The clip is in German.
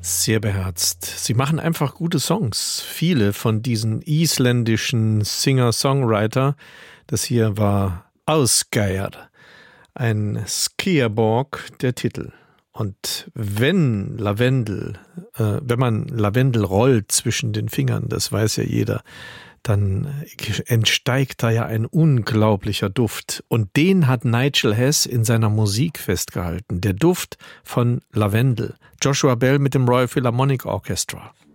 Sehr beherzt. Sie machen einfach gute Songs. Viele von diesen isländischen Singer-Songwriter. Das hier war Ausgeir, ein Skierborg, der Titel. Und wenn man Lavendel rollt zwischen den Fingern, das weiß ja jeder, dann entsteigt da ja ein unglaublicher Duft. Und den hat Nigel Hess in seiner Musik festgehalten. Der Duft von Lavendel. Joshua Bell mit dem Royal Philharmonic Orchestra.